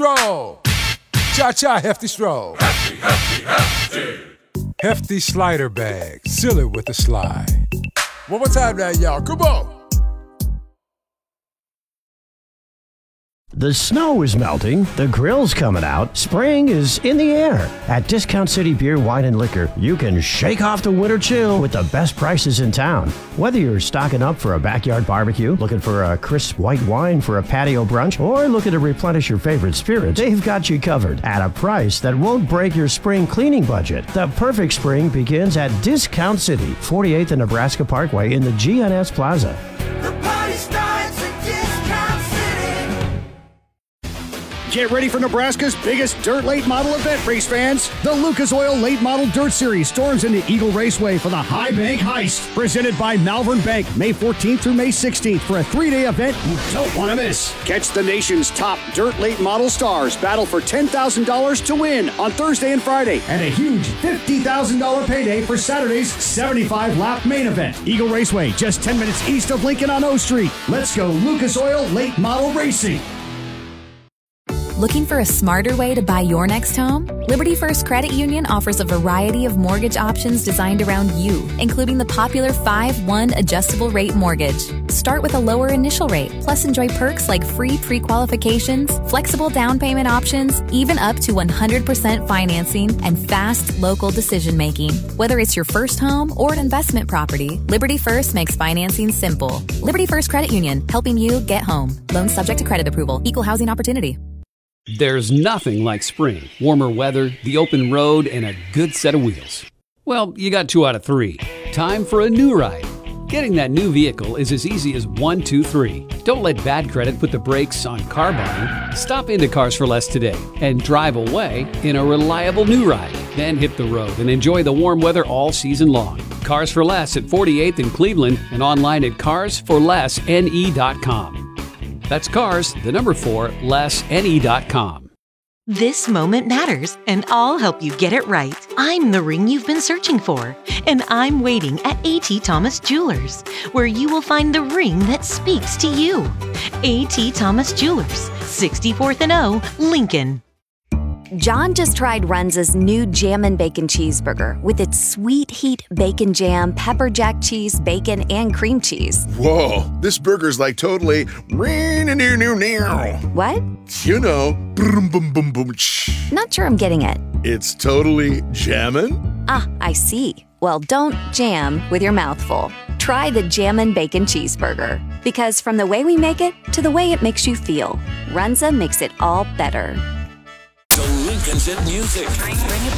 stroll. Cha-cha, hefty stroll. Hefty, hefty, hefty. Hefty slider bag. Seal it with a slide. One more time now, y'all. Come on. The snow is melting, the grill's coming out, spring is in the air. At Discount City Beer, Wine, and Liquor, you can shake off the winter chill with the best prices in town. Whether you're stocking up for a backyard barbecue, looking for a crisp white wine for a patio brunch, or looking to replenish your favorite spirits, they've got you covered at a price that won't break your spring cleaning budget. The perfect spring begins at Discount City, 48th and Nebraska Parkway in the GNS Plaza. The party starts at Discount City. Get ready for Nebraska's biggest dirt late model event, race fans. The Lucas Oil Late Model Dirt Series storms into Eagle Raceway for the High Bank Heist. Presented by Malvern Bank, May 14th through May 16th for a 3-day event you don't want to miss. Catch the nation's top dirt late model stars battle for $10,000 to win on Thursday and Friday. And a huge $50,000 payday for Saturday's 75-lap main event. Eagle Raceway, just 10 minutes east of Lincoln on O Street. Let's go Lucas Oil Late Model Racing. Looking for a smarter way to buy your next home? Liberty First Credit Union offers a variety of mortgage options designed around you, including the popular 5-1 adjustable rate mortgage. Start with a lower initial rate, plus enjoy perks like free pre-qualifications, flexible down payment options, even up to 100% financing, and fast local decision-making. Whether it's your first home or an investment property, Liberty First makes financing simple. Liberty First Credit Union, helping you get home. Loans subject to credit approval. Equal housing opportunity. There's nothing like spring. Warmer weather, the open road, and a good set of wheels. Well, you got 2 out of 3. Time for a new ride. Getting that new vehicle is as easy as 1, 2, 3. Don't let bad credit put the brakes on car buying. Stop into Cars for Less today and drive away in a reliable new ride. Then hit the road and enjoy the warm weather all season long. Cars for Less at 48th in Cleveland and online at carsforlessne.com. That's cars, the number 4, lessne.com. This moment matters, and I'll help you get it right. I'm the ring you've been searching for, and I'm waiting at A.T. Thomas Jewelers, where you will find the ring that speaks to you. A.T. Thomas Jewelers, 64th and O, Lincoln. John just tried Runza's new Jammin' Bacon Cheeseburger with its sweet heat bacon jam, pepper jack cheese, bacon, and cream cheese. Whoa, this burger's like totally What? You know, boom, boom, boom, boom. Not sure I'm getting it. It's totally jammin'? Ah, I see. Well, don't jam with your mouth full. Try the Jammin' Bacon Cheeseburger. Because from the way we make it to the way it makes you feel, Runza makes it all better. The Lincoln's in music. Bring it